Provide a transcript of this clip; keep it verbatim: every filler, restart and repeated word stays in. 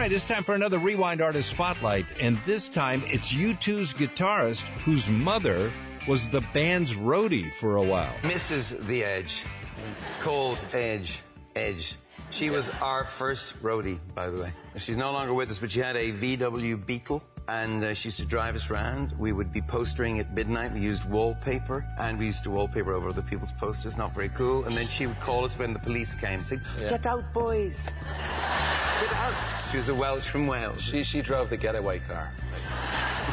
right, it's time for another Rewind Artist Spotlight, and this time it's U two's guitarist whose mother was the band's roadie for a while. Missus The Edge, called Edge, Edge. She was our first roadie, by the way. She's no longer with us, but she had a V W Beetle, and uh, she used to drive us around. We would be postering at midnight. We used wallpaper, and we used to wallpaper over other people's posters. Not very cool. And then she would call us when the police came, saying, yeah. "Get out, boys! Get out!" She was a Welsh from Wales. She, she drove the getaway car.